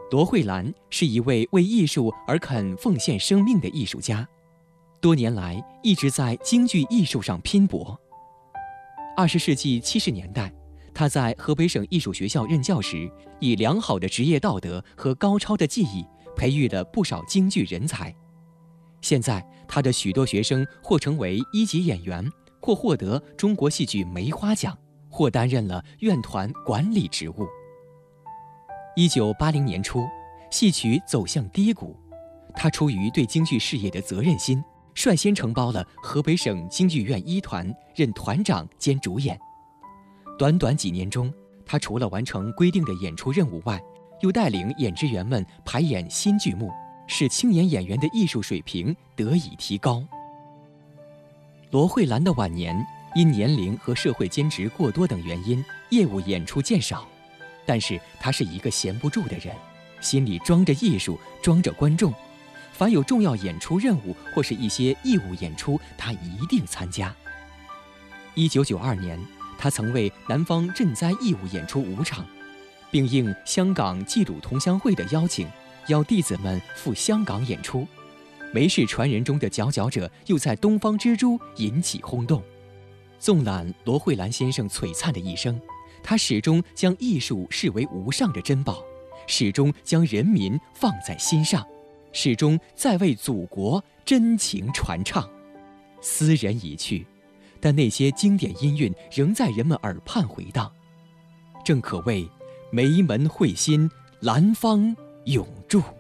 罗慧兰是一位为艺术而肯奉献生命的艺术家，多年来一直在京剧艺术上拼搏。20世纪70年代，他在河北省艺术学校任教时，以良好的职业道德和高超的技艺，培育了不少京剧人才。现在，他的许多学生或成为一级演员，或获得中国戏剧梅花奖，或担任了院团管理职务。1980年初，戏曲走向低谷，他出于对京剧事业的责任心，率先承包了河北省京剧院一团，任团长兼主演。短短几年中，他除了完成规定的演出任务外，又带领演职员们排演新剧目，使青年演员的艺术水平得以提高。罗慧兰的晚年因年龄和社会兼职过多等原因，业务演出渐少。但是他是一个闲不住的人，心里装着艺术，装着观众。凡有重要演出任务或是一些义务演出，他一定参加。1992年，他曾为南方赈灾义务演出5场，并应香港济鲁同乡会的邀请，邀弟子们赴香港演出。梅氏传人中的佼佼者又在东方之珠引起轰动。纵览罗慧兰先生璀璨的一生，他始终将艺术视为无上的珍宝，始终将人民放在心上，始终在为祖国真情传唱。斯人已去，但那些经典音韵仍在人们耳畔回荡，正可谓梅门会心，兰芳永驻。